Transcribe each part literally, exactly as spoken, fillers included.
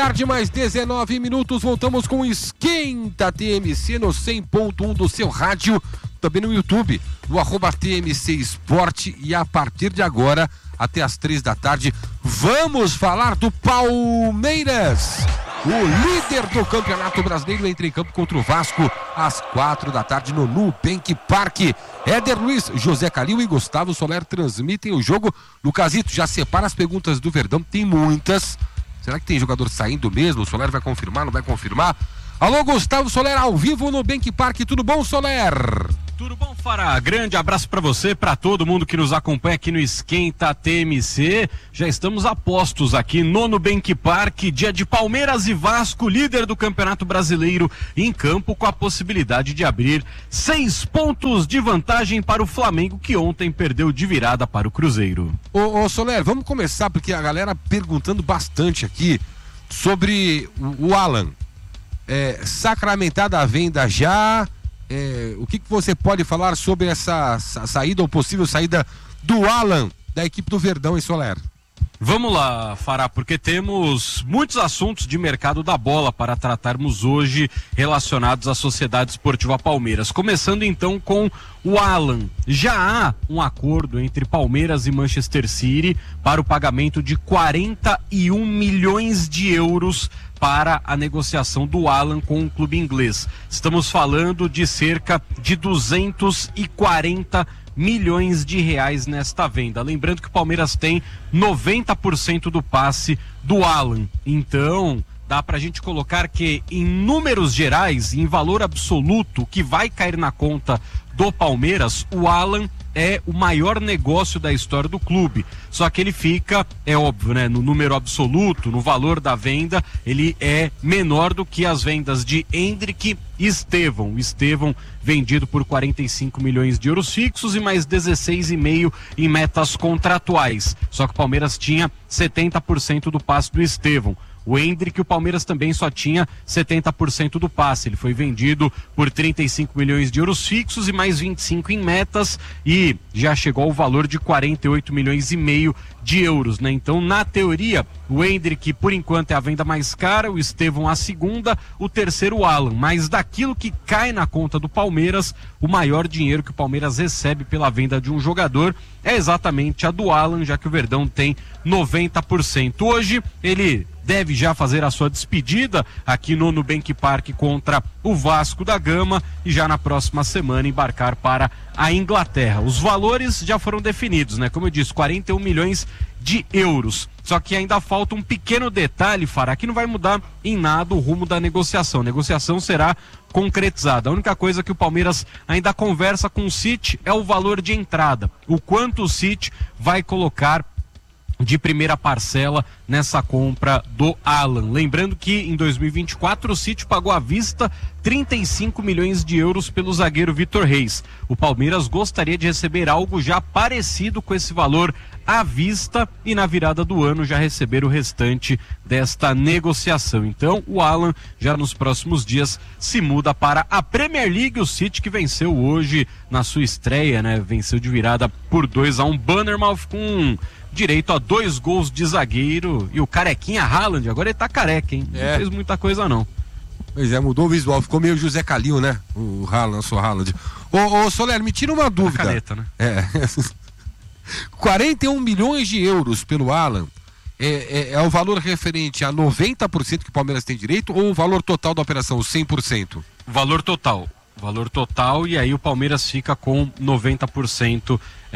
Tarde mais dezenove minutos, voltamos com o Esquenta T M C no cem ponto um do seu rádio, também no YouTube, no arroba T M C Esporte, e a partir de agora, até as três da tarde, vamos falar do Palmeiras. O líder do Campeonato Brasileiro entra em campo contra o Vasco às quatro da tarde no Nubank Park. Éder Luiz, José Calil e Gustavo Soler transmitem o jogo. Lucasito, já separa as perguntas do Verdão, tem muitas. Será que tem jogador saindo mesmo? O Soler vai confirmar, não vai confirmar? Alô, Gustavo Soler, ao vivo no Nubank Park. Tudo bom, Soler? Tudo bom, Fará? Grande abraço pra você, pra todo mundo que nos acompanha aqui no Esquenta T M C. Já estamos a postos aqui no Nubank Park, dia de Palmeiras e Vasco, líder do Campeonato Brasileiro, em campo com a possibilidade de abrir seis pontos de vantagem para o Flamengo, que ontem perdeu de virada para o Cruzeiro. Ô, ô Soler, vamos começar, porque a galera perguntando bastante aqui sobre o, o Alan. É, sacramentada a venda já... É, o que, que você pode falar sobre essa sa- saída ou possível saída do Alan da equipe do Verdão em Soler? Vamos lá, Fará, porque temos muitos assuntos de mercado da bola para tratarmos hoje relacionados à Sociedade Esportiva Palmeiras. Começando então com o Alan. Já há um acordo entre Palmeiras e Manchester City para o pagamento de quarenta e um milhões de euros para a negociação do Alan com o clube inglês. Estamos falando de cerca de duzentos e quarenta milhões de reais nesta venda. Lembrando que o Palmeiras tem noventa por cento do passe do Alan. Então, dá pra gente colocar que em números gerais, em valor absoluto, que vai cair na conta do Palmeiras, o Alan é o maior negócio da história do clube. Só que ele fica, é óbvio, né, no número absoluto, no valor da venda, ele é menor do que as vendas de Endrick e Estevão. O Estevão vendido por quarenta e cinco milhões de euros fixos e mais dezesseis vírgula cinco em metas contratuais. Só que o Palmeiras tinha setenta por cento do passe do Estevão. O Endrick, o Palmeiras também só tinha setenta por cento do passe. Ele foi vendido por trinta e cinco milhões de euros fixos e mais vinte e cinco em metas, e já chegou ao valor de quarenta e oito milhões e meio de euros, né? Então, na teoria, o Endrick, por enquanto, é a venda mais cara, o Estevão a segunda, o terceiro o Alan. Mas daquilo que cai na conta do Palmeiras, o maior dinheiro que o Palmeiras recebe pela venda de um jogador é exatamente a do Alan, já que o Verdão tem noventa por cento. Hoje, ele deve já fazer a sua despedida aqui no Nubank Park contra o Vasco da Gama e já na próxima semana embarcar para a Inglaterra. Os valores já foram definidos, né? Como eu disse, quarenta e um milhões de euros. Só que ainda falta um pequeno detalhe, Fará, que não vai mudar em nada o rumo da negociação. A negociação será concretizada. A única coisa que o Palmeiras ainda conversa com o City é o valor de entrada. O quanto o City vai colocar de primeira parcela nessa compra do Alan. Lembrando que em dois mil e vinte e quatro o City pagou à vista trinta e cinco milhões de euros pelo zagueiro Vitor Reis. O Palmeiras gostaria de receber algo já parecido com esse valor à vista e na virada do ano já receber o restante desta negociação. Então o Alan já nos próximos dias se muda para a Premier League. O City que venceu hoje na sua estreia, né? Venceu de virada por dois a um Bournemouth com direito a dois gols de zagueiro e o carequinha Haaland, agora ele tá careca, hein? É. Não fez muita coisa não. Pois é, mudou o visual, ficou meio José Calil, né? O Haaland, o Haaland. Ô, ô Soler, me tira uma dúvida. A caneta, né? É. quarenta e um milhões de euros pelo Alan é, é, é o valor referente a noventa por cento que o Palmeiras tem direito ou o valor total da operação, o cem por cento? Valor total. Valor total, e aí o Palmeiras fica com noventa por cento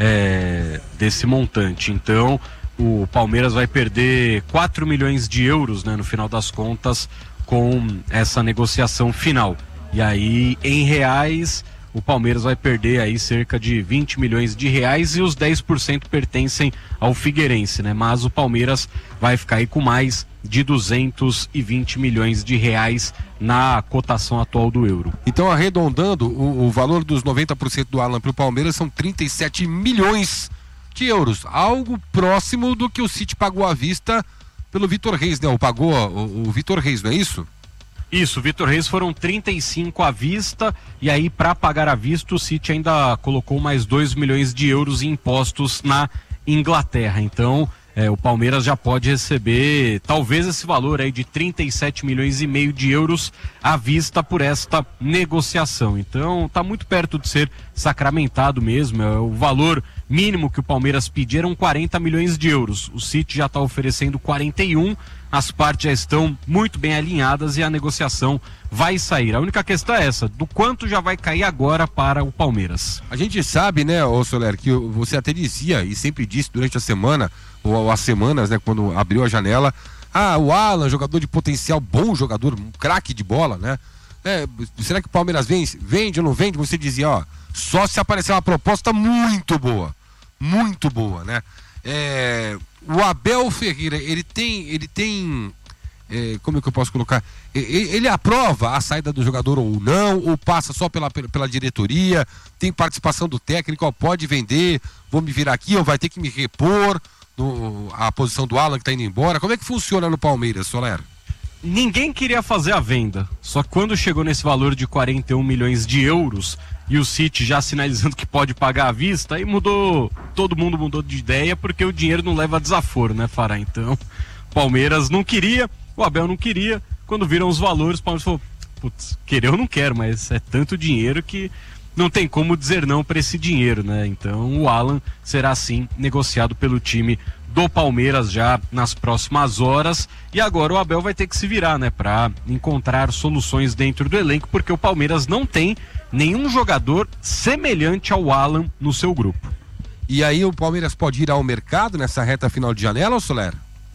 é, desse montante. Então o Palmeiras vai perder quatro milhões de euros, né, no final das contas, com essa negociação final. E aí, em reais, o Palmeiras vai perder aí cerca de vinte milhões de reais e os dez por cento pertencem ao Figueirense, né? Mas o Palmeiras vai ficar aí com mais de duzentos e vinte milhões de reais na cotação atual do euro. Então, arredondando, o, o valor dos noventa por cento do Alan para o Palmeiras são trinta e sete milhões de euros, algo próximo do que o City pagou à vista pelo Vitor Reis, né? O pagou o, o Vitor Reis, não é isso? Isso, Vitor Reis foram trinta e cinco à vista, e aí para pagar à vista o City ainda colocou mais dois milhões de euros em impostos na Inglaterra. Então é, o Palmeiras já pode receber talvez esse valor aí de trinta e sete milhões e meio de euros à vista por esta negociação. Então tá muito perto de ser sacramentado mesmo. É o valor mínimo que o Palmeiras pedia eram quarenta milhões de euros. O City já está oferecendo quarenta e um, as partes já estão muito bem alinhadas e a negociação vai sair. A única questão é essa, do quanto já vai cair agora para o Palmeiras. A gente sabe, né, ô Soler, que você até dizia e sempre disse durante a semana, ou as semanas, né, quando abriu a janela, ah, o Alan, jogador de potencial, bom jogador, um craque de bola, né? É, será que o Palmeiras vende? Vende ou não vende? Você dizia, ó, só se aparecer uma proposta muito boa, muito boa, né? É, o Abel Ferreira, ele tem, ele tem, é, como é que eu posso colocar? Ele, ele aprova a saída do jogador ou não, ou passa só pela, pela diretoria, tem participação do técnico, ó, pode vender, vou me virar aqui, ou vai ter que me repor no, a posição do Alan que tá indo embora. Como é que funciona no Palmeiras, Soler? Ninguém queria fazer a venda, só que quando chegou nesse valor de quarenta e um milhões de euros e o City já sinalizando que pode pagar à vista, aí mudou, todo mundo mudou de ideia, porque o dinheiro não leva desaforo, né, Fará? Então, o Palmeiras não queria, o Abel não queria, quando viram os valores, o Palmeiras falou, putz, querer eu não quero, mas é tanto dinheiro que não tem como dizer não para esse dinheiro, né? Então, o Alan será sim negociado pelo time do Palmeiras já nas próximas horas, e agora o Abel vai ter que se virar, né, para encontrar soluções dentro do elenco, porque o Palmeiras não tem nenhum jogador semelhante ao Alan no seu grupo. E aí o Palmeiras pode ir ao mercado nessa reta final de janela, ou Soler?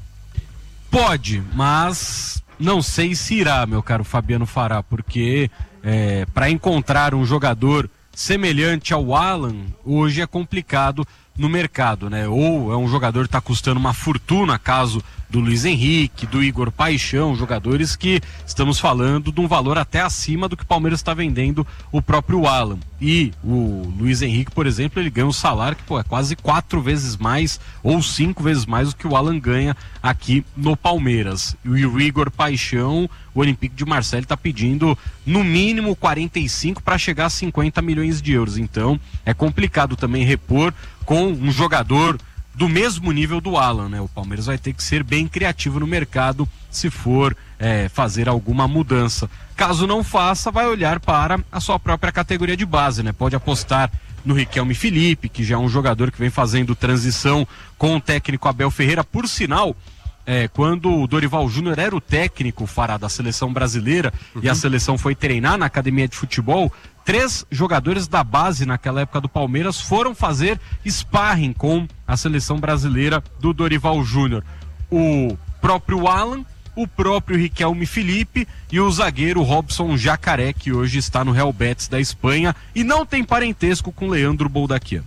Pode, mas não sei se irá, meu caro Fabiano Fará, porque é, para encontrar um jogador semelhante ao Alan hoje é complicado no mercado, né? Ou é um jogador que está custando uma fortuna, caso do Luiz Henrique, do Igor Paixão, jogadores que estamos falando de um valor até acima do que o Palmeiras está vendendo o próprio Alan. E o Luiz Henrique, por exemplo, ele ganha um salário que pô, é quase quatro vezes mais ou cinco vezes mais do que o Alan ganha aqui no Palmeiras. E o Igor Paixão, o Olympique de Marseille está pedindo no mínimo quarenta e cinco para chegar a cinquenta milhões de euros. Então é complicado também repor com um jogador do mesmo nível do Alan, né? O Palmeiras vai ter que ser bem criativo no mercado se for é, fazer alguma mudança. Caso não faça, vai olhar para a sua própria categoria de base, né? Pode apostar no Riquelme Felipe, que já é um jogador que vem fazendo transição com o técnico Abel Ferreira. Por sinal, é, quando o Dorival Júnior era o técnico, Fará, da seleção brasileira, uhum. e a seleção foi treinar na academia de futebol, três jogadores da base naquela época do Palmeiras foram fazer sparring com a seleção brasileira do Dorival Júnior. O próprio Alan, o próprio Riquelme Felipe e o zagueiro Robson Jacaré, que hoje está no Real Betis da Espanha e não tem parentesco com Leandro Boldaquian.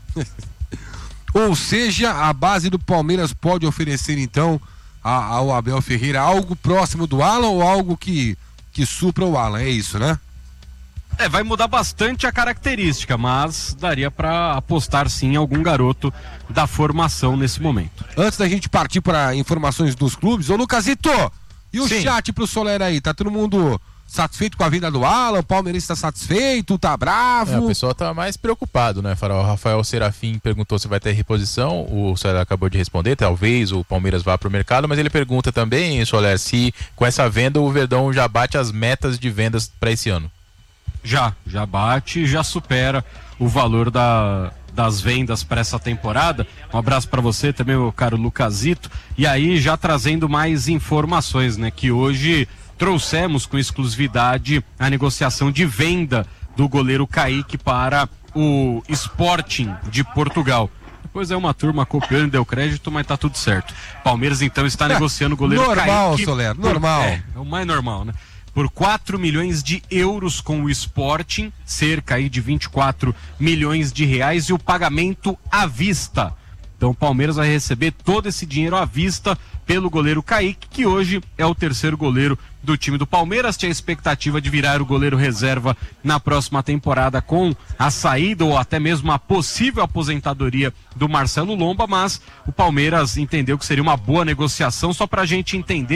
Ou seja, a base do Palmeiras pode oferecer então a, ao Abel Ferreira algo próximo do Alan ou algo que, que supra o Alan, é isso, né? É, vai mudar bastante a característica, mas daria para apostar sim em algum garoto da formação nesse momento. Antes da gente partir para informações dos clubes, ô Lucasito, e o sim. chat pro Soler aí? Tá todo mundo satisfeito com a vinda do Alan? O Palmeirense tá satisfeito? Tá bravo? É, o pessoal tá mais preocupado, né, Farol? O Rafael Serafim perguntou se vai ter reposição, o Soler acabou de responder, talvez o Palmeiras vá pro mercado, mas ele pergunta também, Soler, se com essa venda o Verdão já bate as metas de vendas para esse ano. Já, já bate, já supera o valor da, das vendas para essa temporada. Um abraço para você também, meu caro Lucasito. E aí, já trazendo mais informações, né? Que hoje trouxemos com exclusividade a negociação de venda do goleiro Kaique para o Sporting de Portugal. Depois é uma turma copiando, deu crédito, mas tá tudo certo. Palmeiras, então, está negociando o goleiro normal, Kaique. Normal, Soler, normal. É, é o mais normal, né? Por quatro milhões de euros com o Sporting, cerca aí de vinte e quatro milhões de reais, e o pagamento à vista. Então o Palmeiras vai receber todo esse dinheiro à vista pelo goleiro Kaique, que hoje é o terceiro goleiro do time do Palmeiras. Tinha a expectativa de virar o goleiro reserva na próxima temporada com a saída ou até mesmo a possível aposentadoria do Marcelo Lomba, mas o Palmeiras entendeu que seria uma boa negociação. Só pra gente entender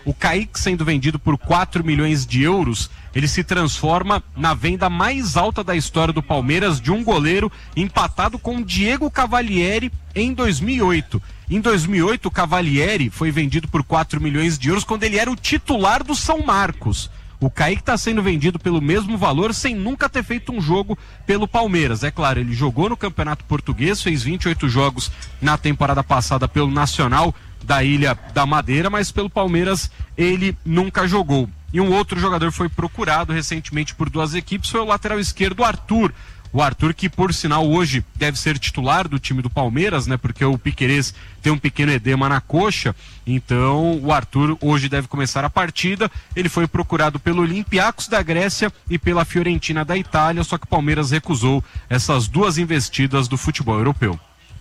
O Kaique sendo vendido por quatro milhões de euros, ele se transforma na venda mais alta da história do Palmeiras de um goleiro, empatado com Diego Cavalieri em dois mil e oito. Em dois mil e oito, o Cavalieri foi vendido por quatro milhões de euros quando ele era o titular do São Marcos. O Kaique está sendo vendido pelo mesmo valor sem nunca ter feito um jogo pelo Palmeiras. É claro, ele jogou no Campeonato Português, fez vinte e oito jogos na temporada passada pelo Nacional da Ilha da Madeira, mas pelo Palmeiras ele nunca jogou. E um outro jogador foi procurado recentemente por duas equipes, foi o lateral esquerdo Arthur. O Arthur, que por sinal hoje deve ser titular do time do Palmeiras, né? Porque o Piquerez tem um pequeno edema na coxa, então o Arthur hoje deve começar a partida. Ele foi procurado pelo Olympiacos da Grécia e pela Fiorentina da Itália, só que o Palmeiras recusou essas duas investidas do futebol europeu.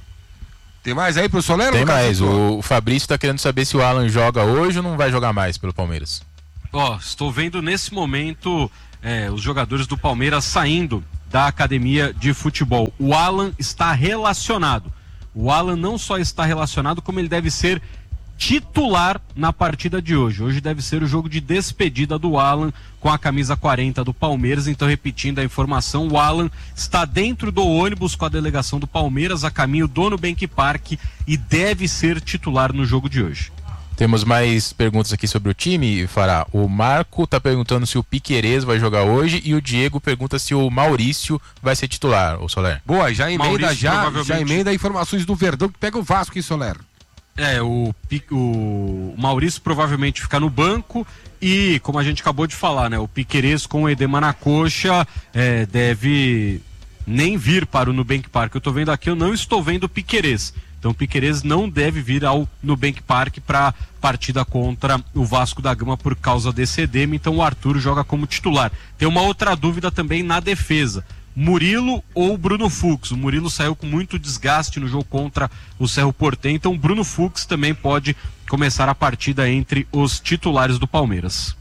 Tem mais aí pro Soler? Tem mais, o, o Fabrício tá querendo saber se o Alan joga hoje ou não vai jogar mais pelo Palmeiras. Ó, oh, estou vendo nesse momento é, os jogadores do Palmeiras saindo da academia de futebol. O Alan está relacionado. O Alan não só está relacionado, como ele deve ser titular na partida de hoje. Hoje deve ser o jogo de despedida do Alan com a camisa quarenta do Palmeiras. Então, repetindo a informação, o Alan está dentro do ônibus com a delegação do Palmeiras a caminho do Nubank Park e deve ser titular no jogo de hoje. Temos mais perguntas aqui sobre o time, Fará. O Marco tá perguntando se o Piquerez vai jogar hoje e o Diego pergunta se o Maurício vai ser titular, o Soler. Boa, já emenda, Maurício, já, provavelmente... já emenda informações do Verdão que pega o Vasco, hein, Soler? É, o, o Maurício provavelmente fica no banco e, como a gente acabou de falar, né, o Piquerez com o edema na coxa é, deve nem vir para o Nubank Park. Eu tô vendo aqui, eu não estou vendo o Piquerez. Então o Piquerez não deve vir ao Nubank Park para partida contra o Vasco da Gama por causa desse edema. Então o Arthur joga como titular. Tem uma outra dúvida também na defesa. Murilo ou Bruno Fux? O Murilo saiu com muito desgaste no jogo contra o Cerro Porteño. Então Bruno Fux também pode começar a partida entre os titulares do Palmeiras.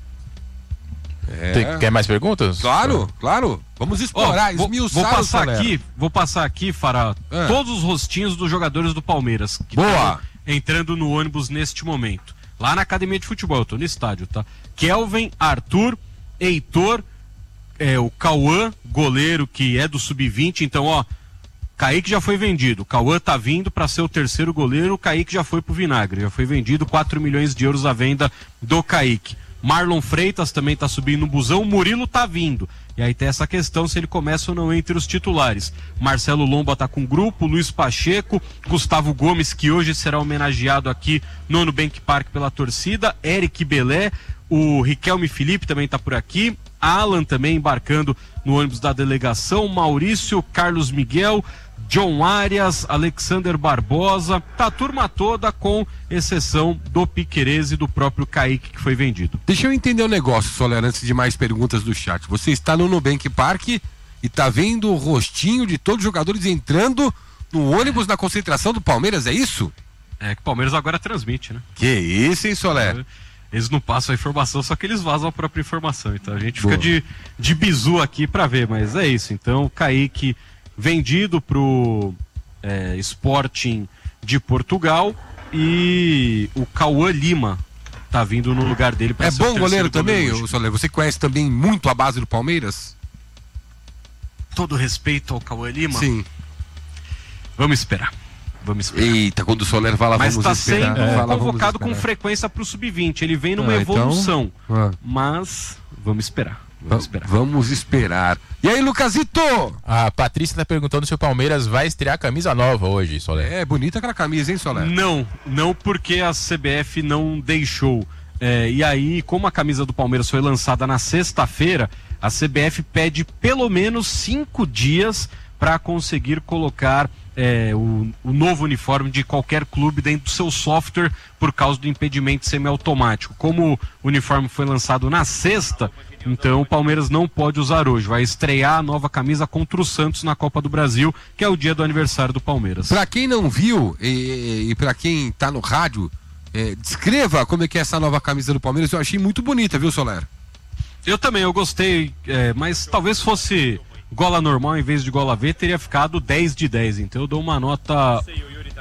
É. Tem, quer mais perguntas? Claro, claro. Vamos explorar, oh, vou, esmiuçar. Vou passar o aqui, vou passar aqui, Fará, é. todos os rostinhos dos jogadores do Palmeiras que Boa. estão entrando no ônibus neste momento. Lá na academia de futebol, eu tô no estádio, tá? Kelvin, Arthur, Heitor, é, o Cauã, goleiro que é do sub vinte, então, ó, Kaique já foi vendido, o Cauã tá vindo para ser o terceiro goleiro, o Kaique já foi pro vinagre, já foi vendido, quatro milhões de euros a venda do Kaique. Marlon Freitas também tá subindo no busão, o Murilo tá vindo. E aí tem essa questão se ele começa ou não entre os titulares. Marcelo Lomba tá com o grupo, Luiz Pacheco, Gustavo Gomes, que hoje será homenageado aqui no Nubank Park pela torcida, Eric Belé, o Riquelme Felipe também tá por aqui, Alan também embarcando no ônibus da delegação, Maurício, Carlos Miguel, John Arias, Alexander Barbosa, tá a turma toda, com exceção do Piquerez e do próprio Kaique que foi vendido. Deixa eu entender o negócio, Soler, antes de mais perguntas do chat. Você está no Nubank Park e tá vendo o rostinho de todos os jogadores entrando no ônibus na concentração do Palmeiras, é isso? É que o Palmeiras agora transmite, né? Que isso, hein, Soler? Eles não passam a informação, só que eles vazam a própria informação. Então a gente Boa. fica de, de bizu aqui pra ver, mas é isso. Então o Kaique vendido pro é, Sporting de Portugal e o Cauã Lima tá vindo no lugar dele para É ser bom o goleiro também, goleiro Soler? Você conhece também muito a base do Palmeiras? Todo respeito ao Cauã Lima? Sim. Vamos esperar. Vamos esperar. Eita, quando o Soler fala Mas vamos tá esperar. sendo É. Fala, convocado vamos com frequência pro sub vinte. Ele vem numa ah, evolução. Então... Ah. Mas vamos esperar. Vamos esperar. Vamos esperar. E aí, Lucasito? A Patrícia tá perguntando se o Palmeiras vai estrear camisa nova hoje, Soler. É, bonita aquela camisa, hein, Soler? Não, não porque a C B F não deixou. É, e aí, como a camisa do Palmeiras foi lançada na sexta-feira, a C B F pede pelo menos cinco dias para conseguir colocar é, o, o novo uniforme de qualquer clube dentro do seu software por causa do impedimento semiautomático. Como o uniforme foi lançado na sexta, então o Palmeiras não pode usar hoje. Vai estrear a nova camisa contra o Santos na Copa do Brasil, que é o dia do aniversário do Palmeiras. Para quem não viu e, e para quem tá no rádio, é, descreva como é que é essa nova camisa do Palmeiras. Eu achei muito bonita, viu, Soler? Eu também, eu gostei, é, mas talvez fosse gola normal em vez de gola V, teria ficado dez de dez. Então eu dou uma nota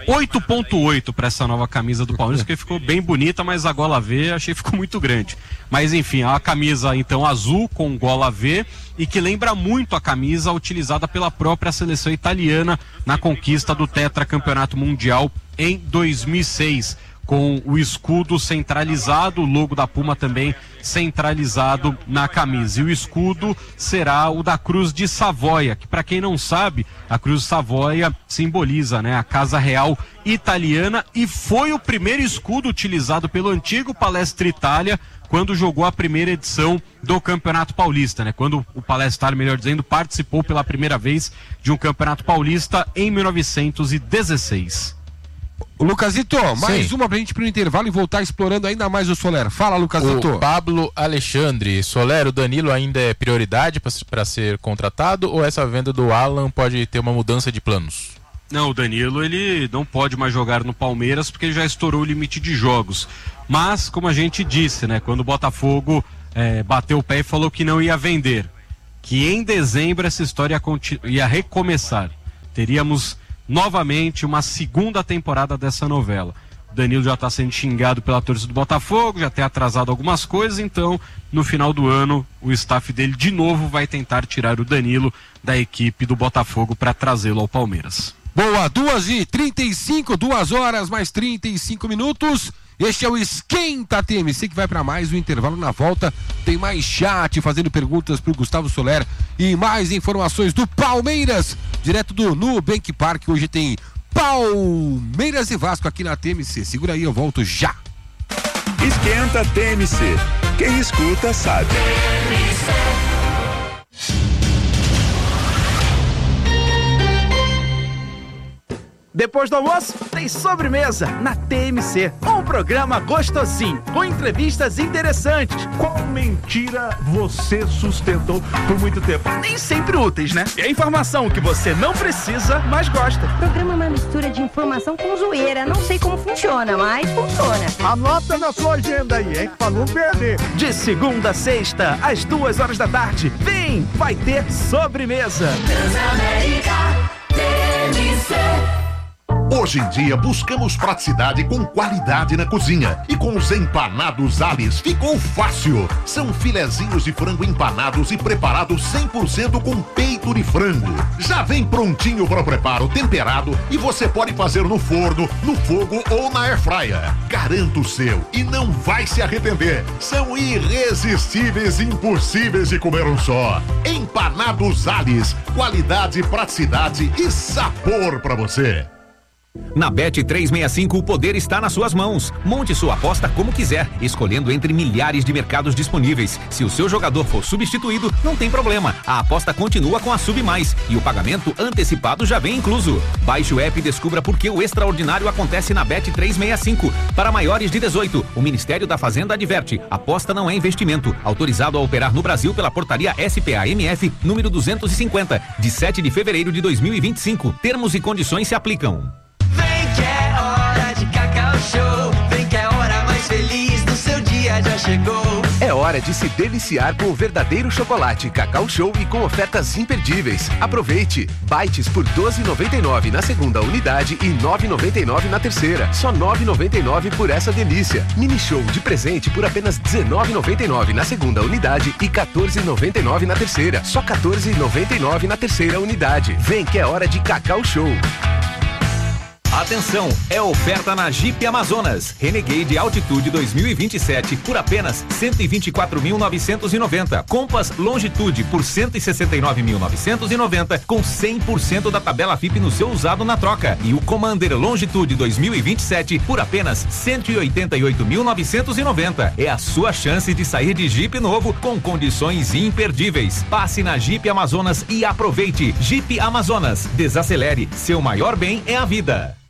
oito ponto oito para essa nova camisa do Palmeiras, porque ficou bem bonita, mas a gola V achei que ficou muito grande. Mas enfim, a camisa então azul com gola V e que lembra muito a camisa utilizada pela própria seleção italiana na conquista do tetracampeonato mundial em dois mil e seis. Com o escudo centralizado, o logo da Puma também centralizado na camisa. E o escudo será o da Cruz de Savoia, que para quem não sabe, a Cruz de Savoia simboliza, né, a Casa Real italiana e foi o primeiro escudo utilizado pelo antigo Palestra Itália quando jogou a primeira edição do Campeonato Paulista, né? Quando o Palestra Itália, melhor dizendo, participou pela primeira vez de um Campeonato Paulista em mil novecentos e dezesseis. Lucasito, mais Sim. uma pra gente ir pro intervalo e voltar explorando ainda mais o Soler. Fala, Lucasito. O Pablo Alexandre, Soler, o Danilo ainda é prioridade para ser contratado ou essa venda do Alan pode ter uma mudança de planos? Não, o Danilo ele não pode mais jogar no Palmeiras porque ele já estourou o limite de jogos. Mas, como a gente disse, né, quando o Botafogo é, bateu o pé e falou que não ia vender, que em dezembro essa história ia, ia recomeçar. Teríamos novamente uma segunda temporada dessa novela. O Danilo já está sendo xingado pela torcida do Botafogo, já tem atrasado algumas coisas, então no final do ano o staff dele de novo vai tentar tirar o Danilo da equipe do Botafogo para trazê-lo ao Palmeiras. Boa, duas e trinta e cinco, duas horas mais trinta e cinco minutos. Este é o Esquenta T M C que vai para mais um intervalo. Na volta tem mais chat fazendo perguntas para o Gustavo Soler e mais informações do Palmeiras, direto do Nubank Park. Hoje tem Palmeiras e Vasco aqui na T M C. Segura aí, eu volto já. Esquenta T M C. Quem escuta sabe. Depois do almoço, tem sobremesa na T M C. Um programa gostosinho, com entrevistas interessantes. Qual mentira você sustentou por muito tempo? Nem sempre úteis, né? É informação que você não precisa, mas gosta. O programa é uma mistura de informação com zoeira. Não sei como funciona, mas funciona. Anota na sua agenda aí, hein? Pra não perder. De segunda a sexta, às duas horas da tarde. Vem, vai ter sobremesa. Transamérica T M C. Hoje em dia buscamos praticidade com qualidade na cozinha e com os empanados Alice ficou fácil. São filezinhos de frango empanados e preparados cem por cento com peito de frango. Já vem prontinho para o preparo, temperado e você pode fazer no forno, no fogo ou na airfryer. Garanta o seu e não vai se arrepender. São irresistíveis e impossíveis de comer um só. Empanados Alice, qualidade, praticidade e sabor para você. Na Bet trezentos e sessenta e cinco o poder está nas suas mãos. Monte sua aposta como quiser, escolhendo entre milhares de mercados disponíveis. Se o seu jogador for substituído, não tem problema. A aposta continua com a Sub Mais e o pagamento antecipado já vem incluso. Baixe o app e descubra por que o extraordinário acontece na Bet trezentos e sessenta e cinco. Para maiores de dezoito, o Ministério da Fazenda adverte: aposta não é investimento. Autorizado a operar no Brasil pela portaria S P A M F número duzentos e cinquenta, de sete de fevereiro de dois mil e vinte e cinco. Termos e condições se aplicam. Vem que é hora de Cacau Show. Vem que é a hora mais feliz do seu dia já chegou. É hora de se deliciar com o verdadeiro chocolate Cacau Show e com ofertas imperdíveis. Aproveite! Bites por doze reais e noventa e nove centavos na segunda unidade e nove reais e noventa e nove centavos na terceira. Só nove reais e noventa e nove centavos por essa delícia. Mini Show de presente por apenas dezenove reais e noventa e nove centavos na segunda unidade e quatorze reais e noventa e nove centavos na terceira. Só quatorze reais e noventa e nove centavos na terceira unidade. Vem que é hora de Cacau Show. Atenção, é oferta na Jeep Amazonas. Renegade Altitude dois mil e vinte e sete por apenas cento e vinte e quatro mil novecentos e noventa. Compass Longitude por cento e sessenta e nove mil novecentos e noventa com cem por cento da tabela F I P no seu usado na troca. E o Commander Longitude dois mil e vinte e sete por apenas cento e oitenta e oito mil novecentos e noventa. É a sua chance de sair de Jeep novo com condições imperdíveis. Passe na Jeep Amazonas e aproveite. Jeep Amazonas. Desacelere. Seu maior bem é a vida.